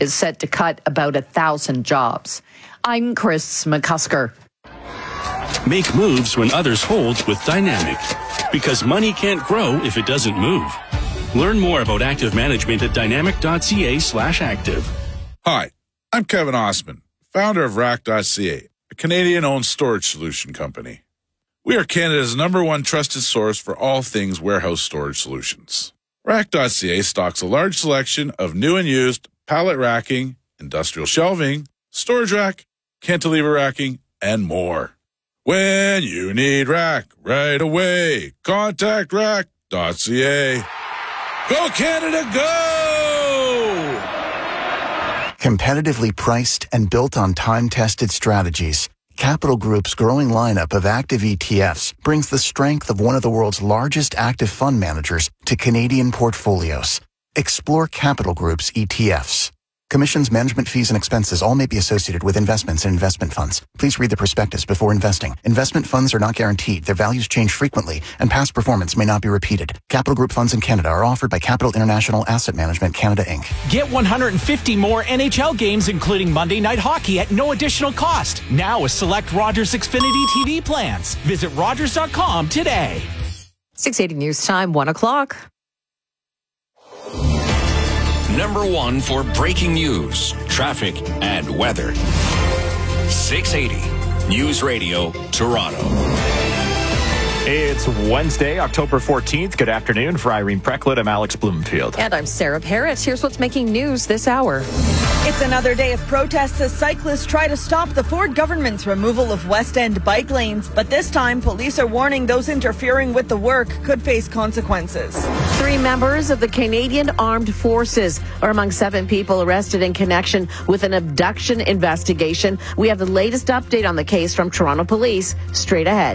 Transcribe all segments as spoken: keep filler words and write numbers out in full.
is set to cut about a thousand jobs. I'm Chris McCusker. Make moves when others hold with Dynamic, because money can't grow if it doesn't move. Learn more about active management at dynamic.ca slash active. Hi, I'm Kevin Osman, founder of rack dot c a, a Canadian-owned storage solution company. We are Canada's number one trusted source for all things warehouse storage solutions. rack dot c a stocks a large selection of new and used pallet racking, industrial shelving, storage rack, cantilever racking, and more. When you need rack right away, contact rack dot c a. Go Canada, go! Competitively priced and built on time-tested strategies, Capital Group's growing lineup of active E T Fs brings the strength of one of the world's largest active fund managers to Canadian portfolios. Explore Capital Group's E T Fs. Commissions, management fees, and expenses all may be associated with investments in investment funds. Please read the prospectus before investing. Investment funds are not guaranteed. Their values change frequently, and past performance may not be repeated. Capital Group funds in Canada are offered by Capital International Asset Management Canada, Incorporated. Get one hundred fifty more N H L games, including Monday Night Hockey, at no additional cost. Now with select Rogers Xfinity T V plans. Visit Rogers dot com today. six eighty News Time, one o'clock. Number one for breaking news, traffic, and weather. six eighty News Radio, Toronto. It's Wednesday, October fourteenth. Good afternoon. For Irene Precklett, I'm Alex Bloomfield. And I'm Sarah Parrott. Here's what's making news this hour. It's another day of protests as cyclists try to stop the Ford government's removal of West End bike lanes. But this time, police are warning those interfering with the work could face consequences. Three members of the Canadian Armed Forces are among seven people arrested in connection with an abduction investigation. We have the latest update on the case from Toronto Police straight ahead.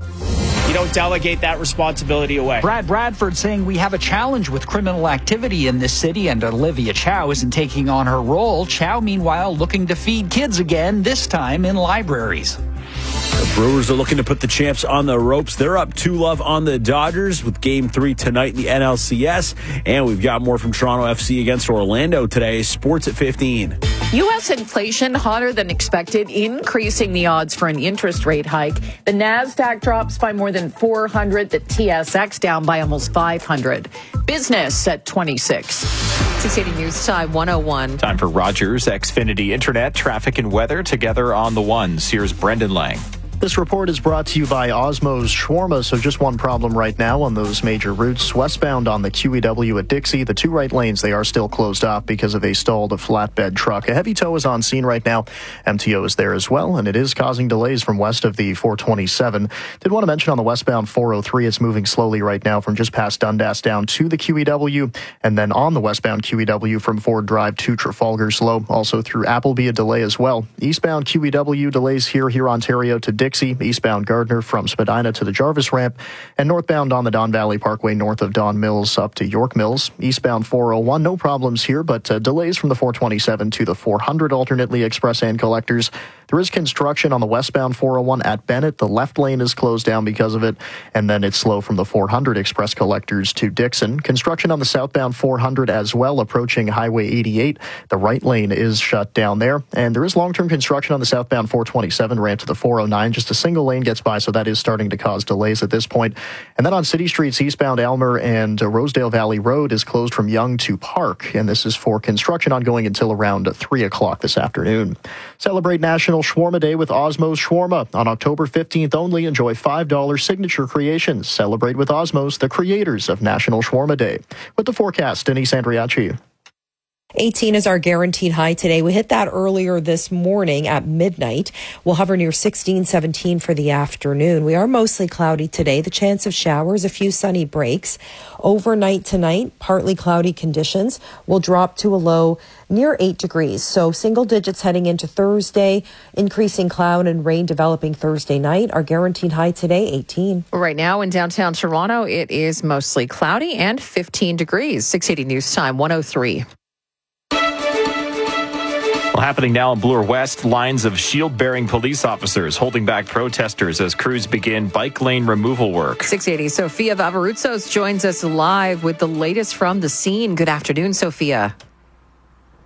You don't delegate that responsibility away. Brad Bradford saying we have a challenge with criminal activity in this city, and Olivia Chow isn't taking on her role. Chow, meanwhile, looking to feed kids again, this time in libraries. The Brewers are looking to put the champs on the ropes. They're up two love on the Dodgers with game three tonight in the N L C S. And we've got more from Toronto F C against Orlando today. Sports at fifteen. U S inflation hotter than expected, increasing the odds for an interest rate hike. The NASDAQ drops by more than four hundred, the T S X down by almost five hundred. Business at twenty-six. six eighty News Time, one oh one. Time for Rogers Xfinity Internet, traffic and weather together on the ones. Here's Brendan Lang. This report is brought to you by Osmow's Shawarma. So just one problem right now on those major routes. Westbound on the Q E W at Dixie, the two right lanes, they are still closed off because of a stalled flatbed truck. A heavy tow is on scene right now. M T O is there as well, and it is causing delays from west of the four twenty-seven. Did want to mention on the westbound four oh three, it's moving slowly right now from just past Dundas down to the Q E W, and then on the westbound Q E W from Ford Drive to Trafalgar slow. Also through Appleby, a delay as well. Eastbound Q E W delays here, here Ontario to Dixie. Eastbound Gardner from Spadina to the Jarvis ramp, and northbound on the Don Valley Parkway north of Don Mills up to York Mills. Eastbound four oh one, no problems here, but uh, delays from the four twenty-seven to the four hundred alternately express and collectors. There is construction on the westbound four oh one at Bennett. The left lane is closed down because of it, and then it's slow from the four hundred express collectors to Dixon. Construction on the southbound four hundred as well, approaching Highway eighty-eight. The right lane is shut down there, and there is long-term construction on the southbound four twenty-seven ramp to the four oh nine. Just a single lane gets by, so that is starting to cause delays at this point. And then on city streets, eastbound Elmer and uh, Rosedale Valley Road is closed from Yonge to Park, and this is for construction ongoing until around three o'clock this afternoon. Celebrate National Shawarma Day with Osmow's Shawarma. On October fifteenth only, enjoy five dollars signature creations. Celebrate with Osmow's, the creators of National Shawarma Day. With the forecast, Denise Andriachi. eighteen is our guaranteed high today. We hit that earlier this morning at midnight. We'll hover near sixteen, seventeen for the afternoon. We are mostly cloudy today. The chance of showers, a few sunny breaks. Overnight tonight, partly cloudy conditions will drop to a low near eight degrees. So single digits heading into Thursday, increasing cloud and rain developing Thursday night. Our guaranteed high today, eighteen. Right now in downtown Toronto, it is mostly cloudy and fifteen degrees. six eighty News Time, one oh three. Well, happening now in Bloor West, lines of shield-bearing police officers holding back protesters as crews begin bike lane removal work. six eighty, Sophia Vavarutsos joins us live with the latest from the scene. Good afternoon, Sophia.